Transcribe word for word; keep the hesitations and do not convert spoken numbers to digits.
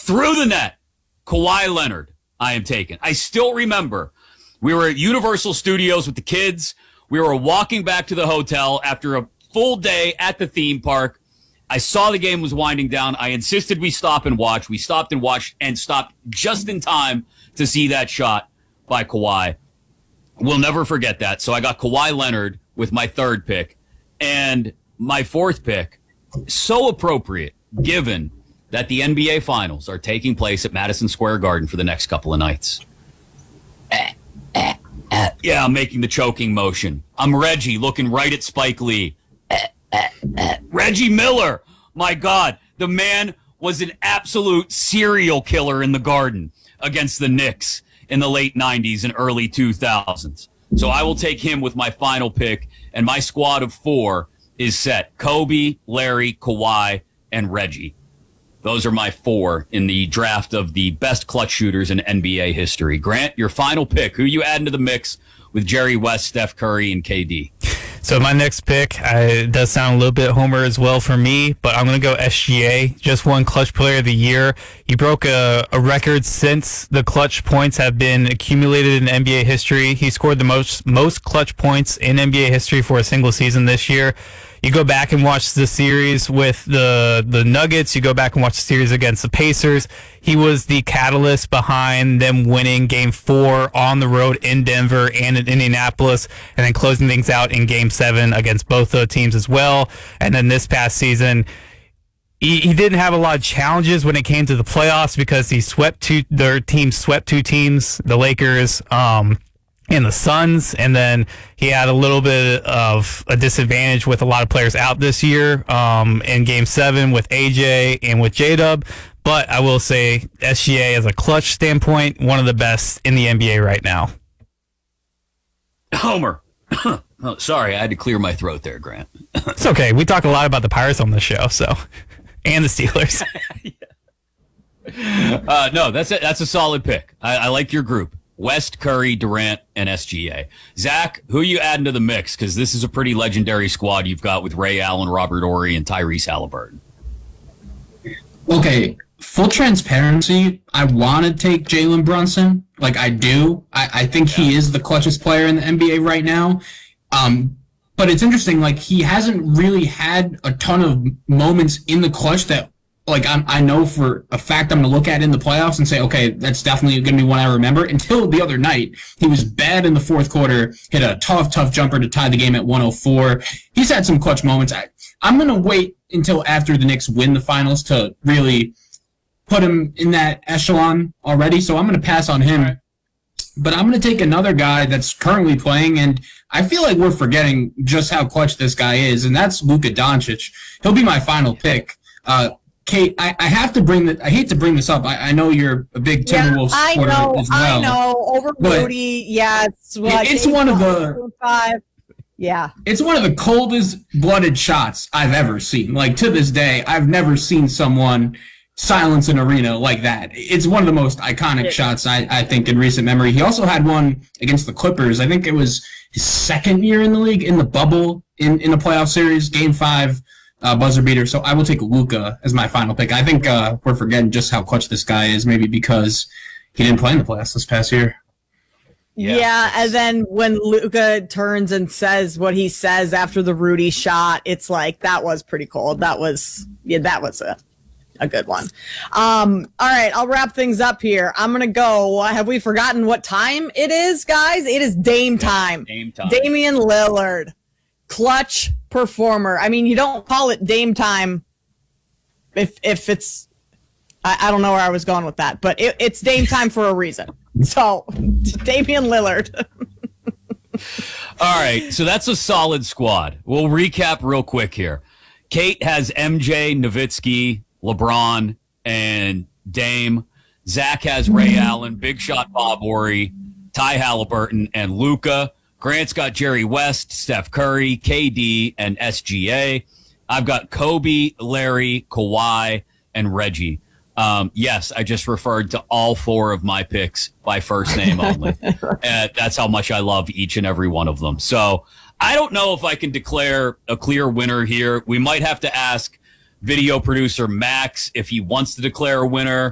through the net, Kawhi Leonard, I am taking. I still remember we were at Universal Studios with the kids. We were walking back to the hotel after a full day at the theme park. I saw the game was winding down. I insisted we stop and watch. We stopped and watched and stopped just in time to see that shot by Kawhi. We'll never forget that. So I got Kawhi Leonard with my third pick. And my fourth pick, so appropriate, given that the N B A Finals are taking place at Madison Square Garden for the next couple of nights. Eh, eh, eh. Yeah, I'm making the choking motion. I'm Reggie looking right at Spike Lee. Eh, eh, eh. Reggie Miller. My God, the man was an absolute serial killer in the Garden against the Knicks in the late nineties and early two thousands. So I will take him with my final pick, and my squad of four is set. Kobe, Larry, Kawhi, and Reggie. Those are my four in the draft of the best clutch shooters in N B A history. Grant, your final pick. Who you add into the mix with Jerry West, Steph Curry, and K D? So my next pick, I, it does sound a little bit homer as well for me, but I'm going to go S G A. Just won Clutch Player of the Year. He broke a, a record since the clutch points have been accumulated in N B A history. He scored the most most clutch points in N B A history for a single season this year. You go back and watch the series with the the Nuggets. You go back and watch the series against the Pacers. He was the catalyst behind them winning Game Four on the road in Denver and in Indianapolis, and then closing things out in Game Seven against both the teams as well. And then this past season, he, he didn't have a lot of challenges when it came to the playoffs because he swept two. Their team swept two teams, the Lakers. Um, and the Suns, and then he had a little bit of a disadvantage with a lot of players out this year um, in Game seven with A J and with J-Dub. But I will say S G A, as a clutch standpoint, one of the best in the N B A right now. Homer. Oh, sorry, I had to clear my throat there, Grant. It's okay. We talk a lot about the Pirates on this show, so and the Steelers. yeah. uh, no, that's a, that's a solid pick. I, I like your group. West, Curry, Durant, and S G A. Zach, who are you adding to the mix? Because this is a pretty legendary squad you've got with Ray Allen, Robert Horry, and Tyrese Halliburton. Okay, full transparency, I want to take Jalen Brunson. Like, I do. I, I think yeah. he is the clutchest player in the N B A right now. Um, but it's interesting, like, he hasn't really had a ton of moments in the clutch that Like, I'm, I know for a fact I'm going to look at in the playoffs and say, okay, that's definitely going to be one I remember. Until the other night, he was bad in the fourth quarter, hit a tough, tough jumper to tie the game at one oh four. He's had some clutch moments. I, I'm going to wait until after the Knicks win the finals to really put him in that echelon already, so I'm going to pass on him. But I'm going to take another guy that's currently playing, and I feel like we're forgetting just how clutch this guy is, and that's Luka Doncic. He'll be my final pick. Uh, Kate, I, I have to bring the. I hate to bring this up. I, I know you're a big Timberwolves yeah, supporter I know, as well. I know. Over Rudy, yeah, it's what, it's one of the five. Yeah, it's one of the coldest blooded shots I've ever seen. Like, to this day, I've never seen someone silence an arena like that. It's one of the most iconic yeah. shots I, I think in recent memory. He also had one against the Clippers. I think it was his second year in the league in the bubble in in a playoff series, Game Five. Uh, buzzer beater, so I will take Luka as my final pick. I think uh, we're forgetting just how clutch this guy is, maybe because he didn't play in the playoffs this past year. Yeah, yeah and then when Luka turns and says what he says after the Rudy shot, it's like, that was pretty cold. That was, yeah, that was a, a good one. Um, all right, I'll wrap things up here. I'm going to go. Have we forgotten what time it is, guys? It is Dame time. Yeah, Dame time. Damian Lillard. Clutch performer. I mean, you don't call it Dame time if if it's I, I don't know where I was going with that, but it, it's Dame time for a reason. So, Damian Lillard. All right, so that's a solid squad. We'll recap real quick here. Kate has M J, Nowitzki, LeBron, and Dame. Zach has Ray Allen, Big Shot Bob Horry, Ty Halliburton, and Luka. Grant's got Jerry West, Steph Curry, K D, and S G A. I've got Kobe, Larry, Kawhi, and Reggie. Um, yes, I just referred to all four of my picks by first name only. uh, that's how much I love each and every one of them. So I don't know if I can declare a clear winner here. We might have to ask video producer Max if he wants to declare a winner.